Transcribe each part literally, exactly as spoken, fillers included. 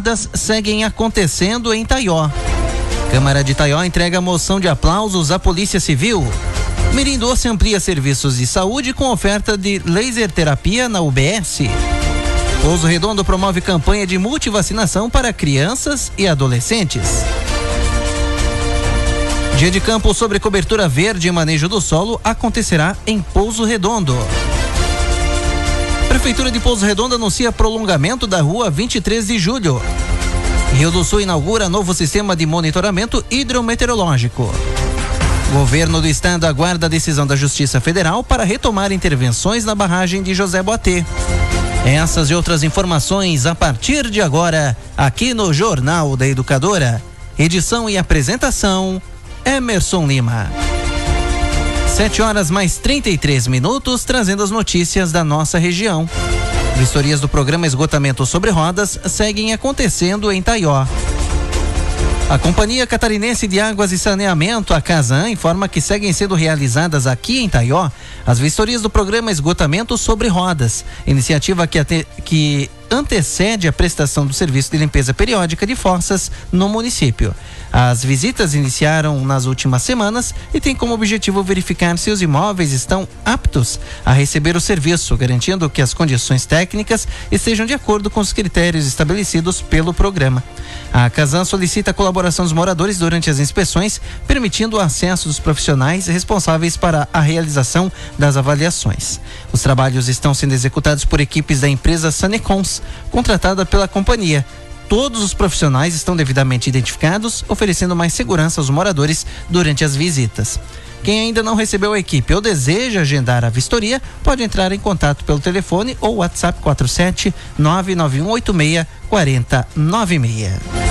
rodas seguem acontecendo em Taió. Câmara de Taió entrega moção de aplausos à Polícia Civil. Mirim Doce amplia serviços de saúde com oferta de laser terapia na U B S. Pouso Redondo promove campanha de multivacinação para crianças e adolescentes. Dia de campo sobre cobertura verde e manejo do solo acontecerá em Pouso Redondo. Prefeitura de Pouso Redondo anuncia prolongamento da rua vinte e três de julho. Rio do Sul inaugura novo sistema de monitoramento hidrometeorológico. Governo do Estado aguarda a decisão da Justiça Federal para retomar intervenções na barragem de José Boatê. Essas e outras informações a partir de agora, aqui no Jornal da Educadora. Edição e apresentação, Emerson Lima. Sete horas mais trinta e três minutos, trazendo as notícias da nossa região. Vistorias do programa Esgotamento sobre Rodas seguem acontecendo em Taió. A Companhia Catarinense de Águas e Saneamento, a Casan, informa que seguem sendo realizadas aqui em Taió as vistorias do programa Esgotamento sobre Rodas, iniciativa que, ate, que antecede a prestação do serviço de limpeza periódica de fossas no município. As visitas iniciaram nas últimas semanas e têm como objetivo verificar se os imóveis estão aptos a receber o serviço, garantindo que as condições técnicas estejam de acordo com os critérios estabelecidos pelo programa. A Casan solicita a colaboração dos moradores durante as inspeções, permitindo o acesso dos profissionais responsáveis para a realização das avaliações. Os trabalhos estão sendo executados por equipes da empresa Sanecons, contratada pela companhia. Todos os profissionais estão devidamente identificados, oferecendo mais segurança aos moradores durante as visitas. Quem ainda não recebeu a equipe ou deseja agendar a vistoria, pode entrar em contato pelo telefone ou WhatsApp quatro sete nove nove um oito seis quatro zero nove seis.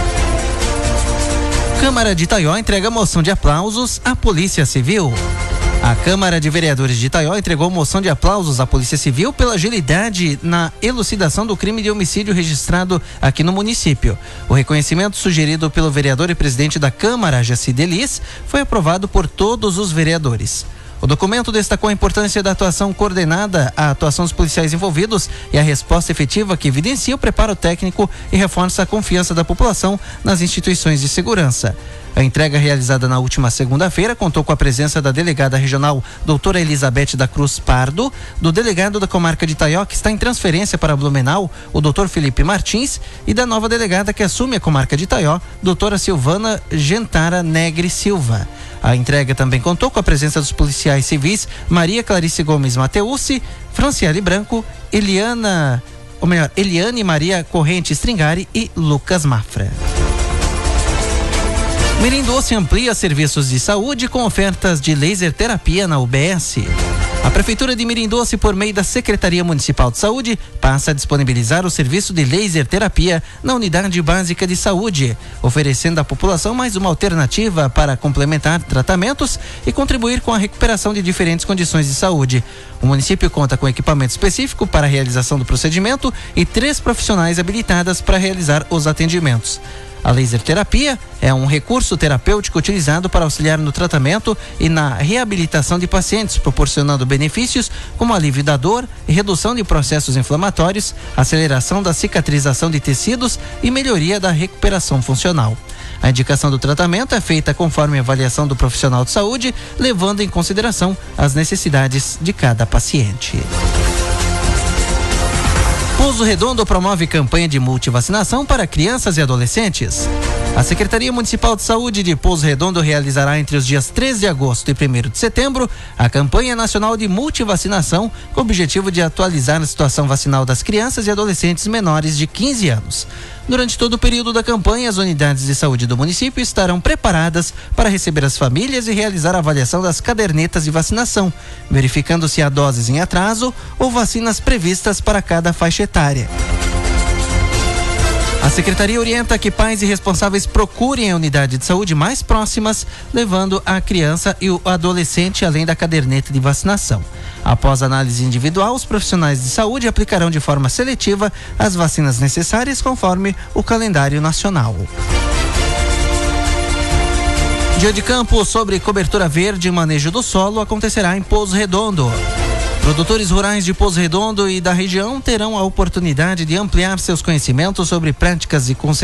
Câmara de Taió entrega moção de aplausos à Polícia Civil. A Câmara de Vereadores de Taió entregou moção de aplausos à Polícia Civil pela agilidade na elucidação do crime de homicídio registrado aqui no município. O reconhecimento sugerido pelo vereador e presidente da Câmara, Jaci Delis, foi aprovado por todos os vereadores. O documento destacou a importância da atuação coordenada, a atuação dos policiais envolvidos e a resposta efetiva que evidencia o preparo técnico e reforça a confiança da população nas instituições de segurança. A entrega realizada na última segunda-feira contou com a presença da delegada regional doutora Elizabeth da Cruz Pardo, do delegado da comarca de Taió, que está em transferência para Blumenau, o doutor Felipe Martins, e da nova delegada que assume a comarca de Taió, doutora Silvana Gentara Negre Silva. A entrega também contou com a presença dos policiais civis Maria Clarice Gomes Mateucci, Franciele Branco, Eliana, ou melhor, Eliane Maria Corrente Stringari e Lucas Mafra. Mirim Doce amplia serviços de saúde com ofertas de laser terapia na U B S. A Prefeitura de Mirim Doce, por meio da Secretaria Municipal de Saúde, passa a disponibilizar o serviço de laser terapia na Unidade Básica de Saúde, oferecendo à população mais uma alternativa para complementar tratamentos e contribuir com a recuperação de diferentes condições de saúde. O município conta com equipamento específico para a realização do procedimento e três profissionais habilitadas para realizar os atendimentos. A laser terapia é um recurso terapêutico utilizado para auxiliar no tratamento e na reabilitação de pacientes, proporcionando benefícios como alívio da dor, redução de processos inflamatórios, aceleração da cicatrização de tecidos e melhoria da recuperação funcional. A indicação do tratamento é feita conforme a avaliação do profissional de saúde, levando em consideração as necessidades de cada paciente. Pouso Redondo promove campanha de multivacinação para crianças e adolescentes. A Secretaria Municipal de Saúde de Pouso Redondo realizará entre os dias três de agosto e primeiro de setembro a campanha nacional de multivacinação com o objetivo de atualizar a situação vacinal das crianças e adolescentes menores de quinze anos. Durante todo o período da campanha, as unidades de saúde do município estarão preparadas para receber as famílias e realizar a avaliação das cadernetas de vacinação, verificando se há doses em atraso ou vacinas previstas para cada faixa etária. A Secretaria orienta que pais e responsáveis procurem a unidade de saúde mais próximas, levando a criança e o adolescente além da caderneta de vacinação. Após análise individual, os profissionais de saúde aplicarão de forma seletiva as vacinas necessárias conforme o calendário nacional. Dia de campo sobre cobertura verde e manejo do solo acontecerá em Pouso Redondo. Produtores rurais de Pouso Redondo e da região terão a oportunidade de ampliar seus conhecimentos sobre práticas de conservação